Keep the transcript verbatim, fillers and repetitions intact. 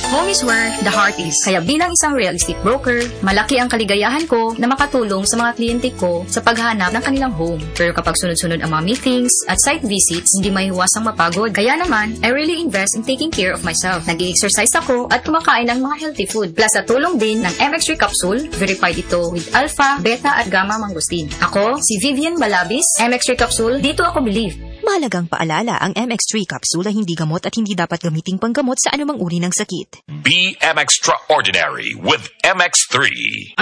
Home is where the heart is. Kaya bilang isang real estate broker, malaki ang kaligayahan ko na makatulong sa mga kliyente ko sa paghahanap ng kanilang home. Pero kapag sunod-sunod ang mga meetings at site visits, hindi maiiwasang mapagod. Kaya naman, I really invest in taking care of myself. Nag-i-exercise ako at kumakain ng mga healthy food. Plus, sa tulong din ng M X three Capsule, verified ito with alpha, beta at gamma mangosteen. Ako, si Vivian Balabis, M X three Capsule, dito ako believe. Mahalagang paalala, ang M X three capsule ay hindi gamot at hindi dapat gamiting panggamot sa anumang uri ng sakit. Be M Extraordinary with M X three.